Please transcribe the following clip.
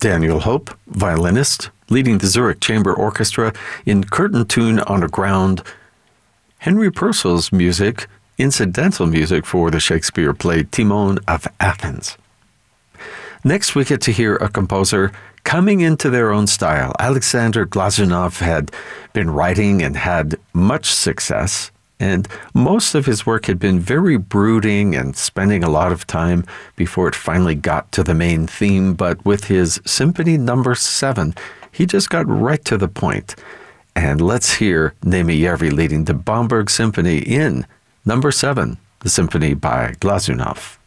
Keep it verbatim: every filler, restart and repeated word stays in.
Daniel Hope, violinist, leading the Zurich Chamber Orchestra in Curtain Tune Underground. Henry Purcell's music, incidental music for the Shakespeare play Timon of Athens. Next, we get to hear a composer coming into their own style. Alexander Glazunov had been writing and had much success, and most of his work had been very brooding and spending a lot of time before it finally got to the main theme. But with his Symphony Number Seven, he just got right to the point. And let's hear Neeme Järvi leading the Bamberg Symphony in Number Seven, the symphony by Glazunov.